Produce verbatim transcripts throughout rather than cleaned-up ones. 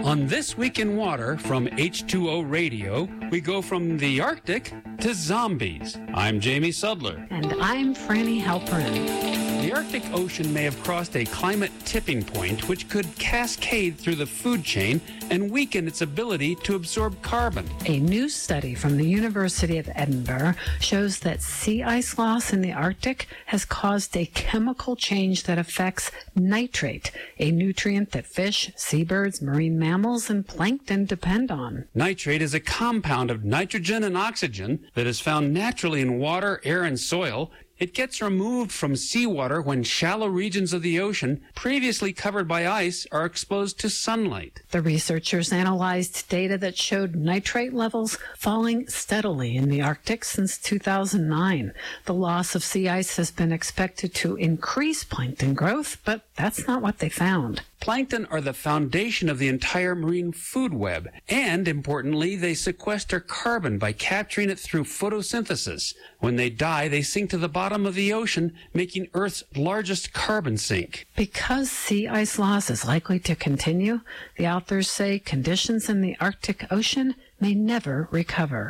On This Week in Water from H two O Radio, we go from the Arctic to zombies. I'm Jamie Sudler. And I'm Franny Halperin. The Arctic Ocean may have crossed a climate tipping point which could cascade through the food chain and weaken its ability to absorb carbon. A new study from the University of Edinburgh shows that sea ice loss in the Arctic has caused a chemical change that affects nitrate, a nutrient that fish, seabirds, marine mammals, and plankton depend on. Nitrate is a compound of nitrogen and oxygen that is found naturally in water, air, and soil. It gets removed from seawater when shallow regions of the ocean, previously covered by ice, are exposed to sunlight. The researchers analyzed data that showed nitrate levels falling steadily in the Arctic since two thousand nine. The loss of sea ice has been expected to increase plankton growth, but that's not what they found. Plankton are the foundation of the entire marine food web, and importantly, they sequester carbon by capturing it through photosynthesis. When they die, they sink to the bottom of the ocean, making Earth's largest carbon sink. Because sea ice loss is likely to continue, the authors say conditions in the Arctic Ocean may never recover.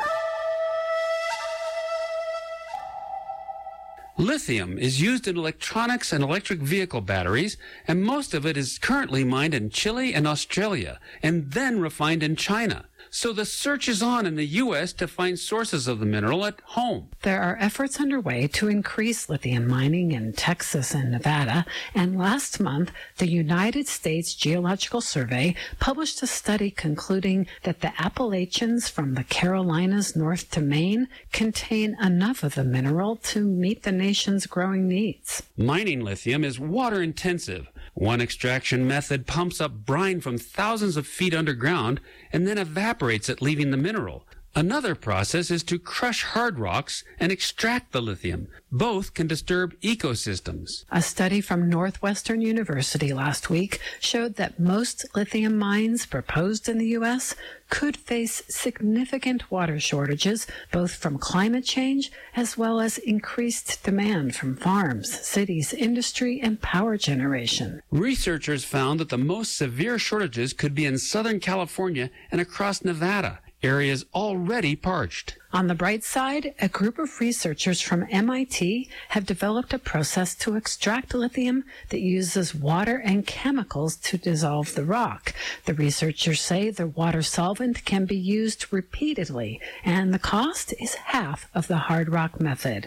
Lithium is used in electronics and electric vehicle batteries, and most of it is currently mined in Chile and Australia, and then refined in China. So the search is on in the U S to find sources of the mineral at home. There are efforts underway to increase lithium mining in Texas and Nevada, and last month, the United States Geological Survey published a study concluding that the Appalachians from the Carolinas north to Maine contain enough of the mineral to meet the nation's growing needs. Mining lithium is water-intensive. One extraction method pumps up brine from thousands of feet underground and then evaporates it, leaving the mineral. Another process is to crush hard rocks and extract the lithium. Both can disturb ecosystems. A study from Northwestern University last week showed that most lithium mines proposed in the U S could face significant water shortages, both from climate change as well as increased demand from farms, cities, industry, and power generation. Researchers found that the most severe shortages could be in Southern California and across Nevada, areas already parched. On the bright side, a group of researchers from M I T have developed a process to extract lithium that uses water and chemicals to dissolve the rock. The researchers say the water solvent can be used repeatedly, and the cost is half of the hard rock method.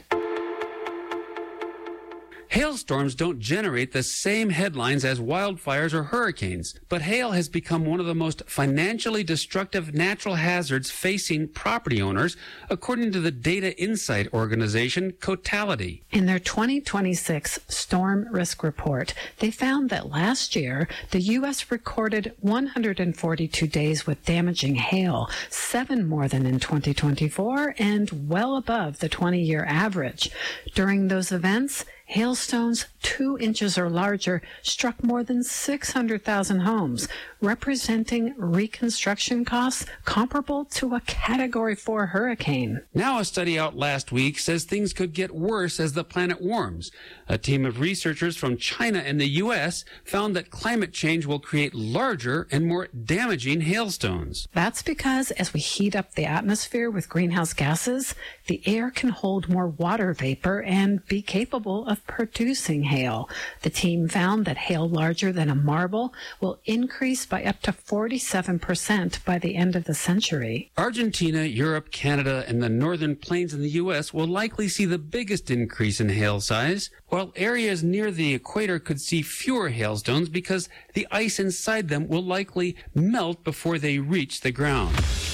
Hailstorms don't generate the same headlines as wildfires or hurricanes, but hail has become one of the most financially destructive natural hazards facing property owners, according to the data insight organization Cotality. In their twenty twenty-six Storm Risk Report, they found that last year, the U S recorded one hundred forty-two days with damaging hail, seven more than in twenty twenty-four, and well above the twenty-year average. During those events, hailstones two inches or larger struck more than six hundred thousand homes, representing reconstruction costs comparable to a Category four hurricane. Now a study out last week says things could get worse as the planet warms. A team of researchers from China and the U S found that climate change will create larger and more damaging hailstones. That's because as we heat up the atmosphere with greenhouse gases, the air can hold more water vapor and be capable of producing hail. The team found that hail larger than a marble will increase by up to forty-seven percent by the end of the century. Argentina, Europe, Canada, and the northern plains in the U S will likely see the biggest increase in hail size, while areas near the equator could see fewer hailstones because the ice inside them will likely melt before they reach the ground.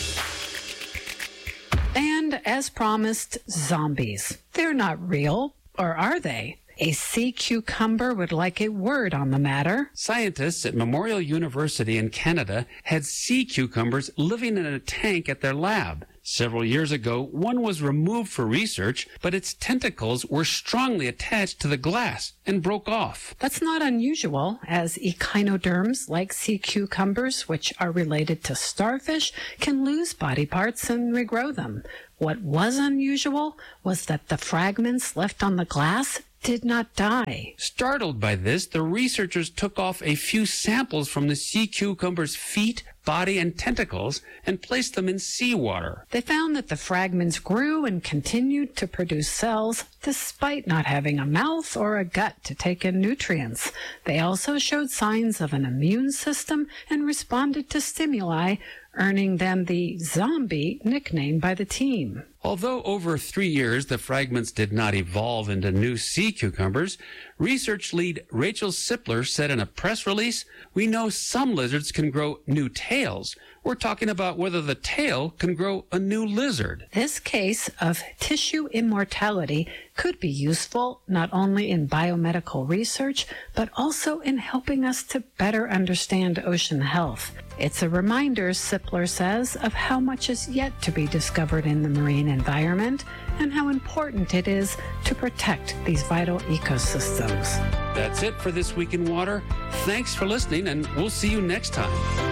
And as promised, zombies. They're not real, or are they? A sea cucumber would like a word on the matter. Scientists at Memorial University in Canada had sea cucumbers living in a tank at their lab. Several years ago, one was removed for research, but its tentacles were strongly attached to the glass and broke off. That's not unusual, as echinoderms, like sea cucumbers, which are related to starfish, can lose body parts and regrow them. What was unusual was that the fragments left on the glass did not die. Startled by this, the researchers took off a few samples from the sea cucumber's feet, body, and tentacles and placed them in seawater. They found that the fragments grew and continued to produce cells despite not having a mouth or a gut to take in nutrients. They also showed signs of an immune system and responded to stimuli, earning them the zombie nickname by the team. Although over three years the fragments did not evolve into new sea cucumbers, research lead Rachel Sipler said in a press release, "We know some lizards can grow new tails. We're talking about whether the tail can grow a new lizard." This case of tissue immortality could be useful not only in biomedical research, but also in helping us to better understand ocean health. It's a reminder, Sipler says, of how much is yet to be discovered in the marine environment and how important it is to protect these vital ecosystems. That's it for This Week in Water. Thanks for listening, and we'll see you next time.